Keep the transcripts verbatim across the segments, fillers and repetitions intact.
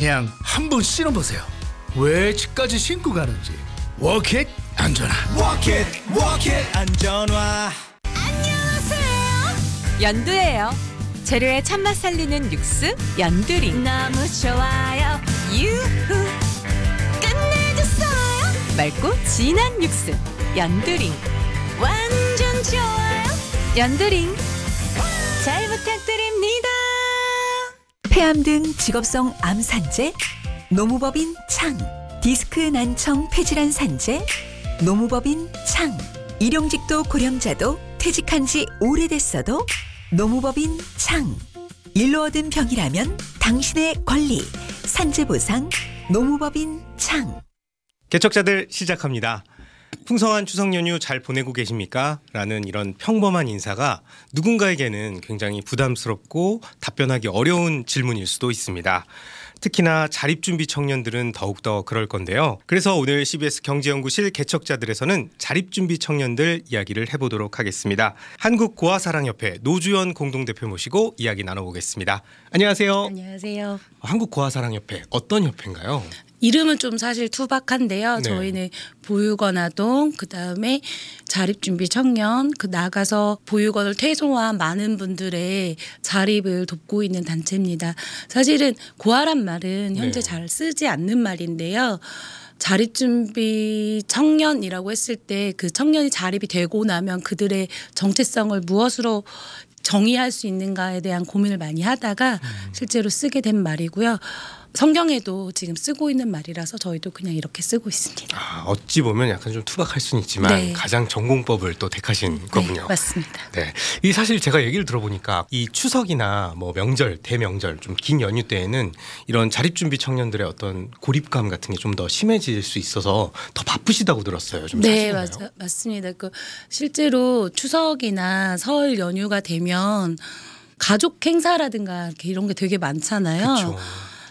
그냥 한번 신어보세요. 왜 집까지 신고 가는지. 워킷 안전화. 워킷 워킷 안전화. 안녕하세요. 연두예요. 재료의 참맛 살리는 육수 연두링. 너무 좋아요. 유후. 끝내줬어요. 맑고 진한 육수 연두링. 완전 좋아요. 연두링. 잘 부탁드립니다. 폐암 등 직업성 암 산재, 노무법인 창, 디스크 난청 폐질환 산재, 노무법인 창, 일용직도 고령자도 퇴직한 지 오래됐어도 노무법인 창, 일로 얻은 병이라면 당신의 권리, 산재보상 노무법인 창. 개척자들 시작합니다. 풍성한 추석 연휴 잘 보내고 계십니까? 라는 이런 평범한 인사가 누군가에게는 굉장히 부담스럽고 답변하기 어려운 질문일 수도 있습니다. 특히나 자립준비 청년들은 더욱더 그럴 건데요. 그래서 오늘 씨비에스 경제연구실 개척자들에서는 자립준비 청년들 이야기를 해보도록 하겠습니다. 한국고아사랑협회 노주연 공동대표 모시고 이야기 나눠보겠습니다. 안녕하세요. 안녕하세요. 한국고아사랑협회 어떤 협회인가요? 이름은 좀 사실 투박한데요. 네. 저희는 보육원 아동, 그다음에 자립준비 청년, 그 나가서 보육원을 퇴소한 많은 분들의 자립을 돕고 있는 단체입니다. 사실은 고아란 말은 현재 네. 잘 쓰지 않는 말인데요. 자립준비 청년이라고 했을 때 그 청년이 자립이 되고 나면 그들의 정체성을 무엇으로 정의할 수 있는가에 대한 고민을 많이 하다가 음. 실제로 쓰게 된 말이고요. 성경에도 지금 쓰고 있는 말이라서 저희도 그냥 이렇게 쓰고 있습니다. 아, 어찌 보면 약간 좀 투박할 수는 있지만 네. 가장 전공법을 또 택하신 네, 거군요. 맞습니다. 네, 이 사실 제가 얘기를 들어보니까 이 추석이나 뭐 명절, 대명절 좀 긴 연휴 때에는 이런 자립준비 청년들의 어떤 고립감 같은 게 좀 더 심해질 수 있어서 더 바쁘시다고 들었어요. 좀 네, 사실인가요? 맞아, 맞습니다. 그 실제로 추석이나 설 연휴가 되면 가족 행사라든가 이렇게 이런 게 되게 많잖아요. 그렇죠.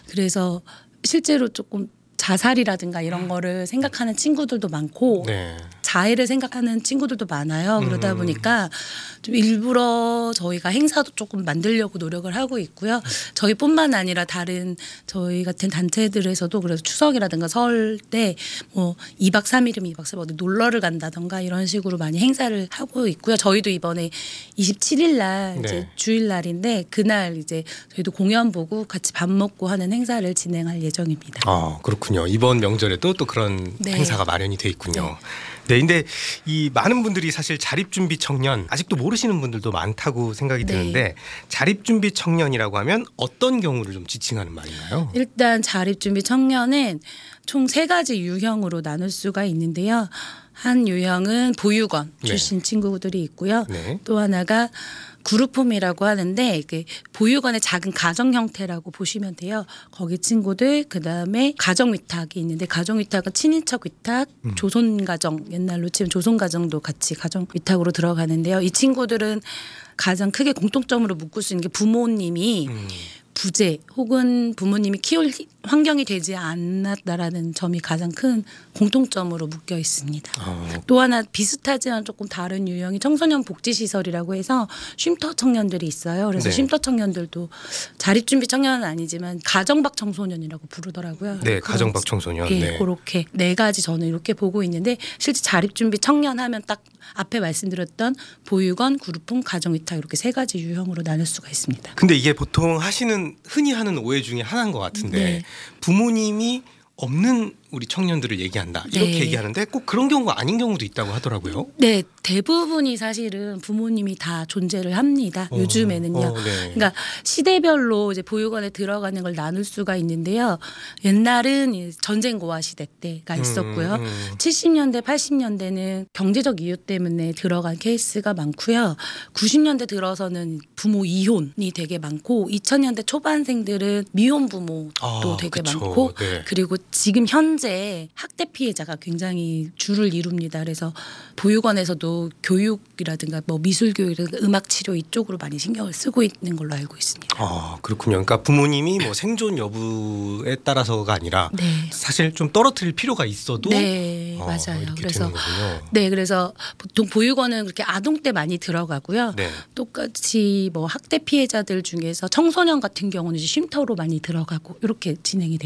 그래서 실제로 조금 자살이라든가 이런 거를 생각하는 친구들도 많고 네. 자해를 생각하는 친구들도 많아요. 그러다 음. 보니까 좀 일부러 저희가 행사도 조금 만들려고 노력을 하고 있고요. 저희뿐만 아니라 다른 저희 같은 단체들에서도 그래서 추석이라든가 설 때 뭐 이 박 삼 일이면 이 박 삼 일 어디 놀러를 간다든가 이런 식으로 많이 행사를 하고 있고요. 저희도 이번에 이십칠 일 날 이제 네. 주일날인데 그날 이제 저희도 공연 보고 같이 밥 먹고 하는 행사를 진행할 예정입니다. 아, 그렇군요. 이번 명절에도 또 그런 네. 행사가 마련이 돼 있군요. 네, 근데 이 많은 분들이 사실 자립준비 청년 아직도 모르시는 분들도 많다고 생각이 네. 드는데 자립준비 청년이라고 하면 어떤 경우를 좀 지칭하는 말인가요? 일단 자립준비 청년은 총 세 가지 유형으로 나눌 수가 있는데요. 한 유형은 보육원 네. 출신 친구들이 있고요. 네. 또 하나가 그룹홈이라고 하는데 그 보육원의 작은 가정 형태라고 보시면 돼요. 거기 친구들 그다음에 가정 위탁이 있는데 가정 위탁은 친인척 위탁, 음. 조손 가정 옛날로 치면 조손 가정도 같이 가정 위탁으로 들어가는데요. 이 친구들은 가장 크게 공통점으로 묶을 수 있는 게 부모님이 음. 부재 혹은 부모님이 키울 환경이 되지 않았다라는 점이 가장 큰 공통점으로 묶여 있습니다. 어. 또 하나 비슷하지만 조금 다른 유형이 청소년 복지시설이라고 해서 쉼터 청년들이 있어요. 그래서 네. 쉼터 청년들도 자립준비 청년은 아니지만 가정박 청소년이라고 부르더라고요. 네, 그런 가정박 청소년. 예, 네. 그렇게 네 가지 저는 이렇게 보고 있는데 실제 자립준비 청년 하면 딱 앞에 말씀드렸던 보육원, 그룹홈, 가정위탁 이렇게 세 가지 유형으로 나눌 수가 있습니다. 근데 이게 보통 하시는 흔히 하는 오해 중에 하나인 것 같은데 네. 부모님이 없는 우리 청년들을 얘기한다 이렇게 네. 얘기하는데 꼭 그런 경우가 아닌 경우도 있다고 하더라고요. 네, 대부분이 사실은 부모님이 다 존재를 합니다. 어, 요즘에는요. 어, 네. 그러니까 시대별로 이제 보육원에 들어가는 걸 나눌 수가 있는데요. 옛날은 이 전쟁 고아 시대 때가 있었고요. 음, 음. 칠십 년대, 팔십 년대는 경제적 이유 때문에 들어간 케이스가 많고요. 구십 년대 들어서는 부모 이혼이 되게 많고 이천 년대 초반생들은 미혼 부모도 아, 되게 그쵸. 많고 네. 그리고 지금 현재 학대 피해자가 굉장히 줄을 이룹니다. 그래서 보육원에서도 교육이라든가 뭐 미술 교육이라든가 음악 치료 이쪽으로 많이 신경을 쓰고 있는 걸로 알고 있습니다. 아, 그렇군요. 그러니까 부모님이 뭐 생존 여부에 따라서가 아니라 네. 사실 좀 떨어뜨릴 필요가 있어도 네, 어, 맞아요. 이렇게 그래서 되는 거군요. 네, 그래서 보통 보육원은 그렇게 아동 때 많이 들어가고요. 네. 똑같이 뭐 학대 피해자들 중에서 청소년 같은 경우는 이제 쉼터로 많이 들어가고 이렇게 진행이 됩니다.